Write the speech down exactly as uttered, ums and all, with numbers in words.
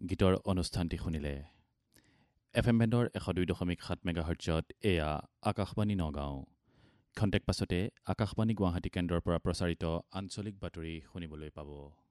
গীতৰ অনুষ্ঠানটি শুনিলে। এফ এম বেণ্ডৰ এশ দুই দশমিক সাত মেগাহাৰ্টজত এয়া আকাশবাণী নগাঁও। খন্তেক পাছতে আকাশবাণী গুৱাহাটী কেন্দ্ৰৰ পৰা প্ৰচাৰিত আঞ্চলিক বাতৰি শুনিবলৈ পাব।